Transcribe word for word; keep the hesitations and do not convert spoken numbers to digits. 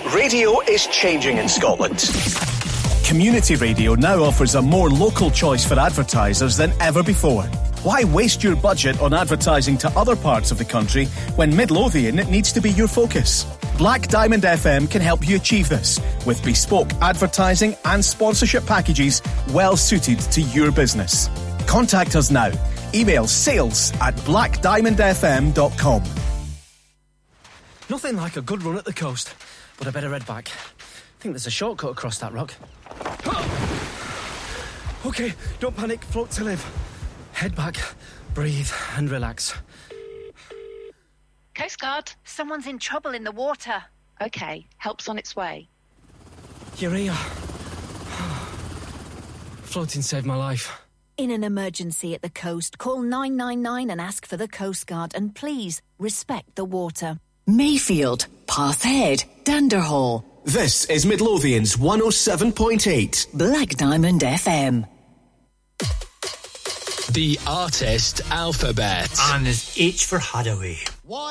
Radio is changing in Scotland. Community radio now offers a more local choice for advertisers than ever before. Why waste your budget on advertising to other parts of the country when Midlothian needs to be your focus? Black Diamond F M can help you achieve this with bespoke advertising and sponsorship packages well suited to your business. Contact us now. Email sales at black diamond f m dot com. Nothing like a good run at the coast, but I better head back. I think there's a shortcut across that rock. OK, don't panic, float to live. Head back, breathe and relax. Coast Guard, someone's in trouble in the water. OK, help's on its way. You're here. Floating saved my life. In an emergency at the coast, call nine nine nine and ask for the Coast Guard, and please respect the water. Mayfield, Pathhead, Danderhall. This is Midlothian's one oh seven point eight. Black Diamond F M. The Artist Alphabet. And there's H for Hadaway.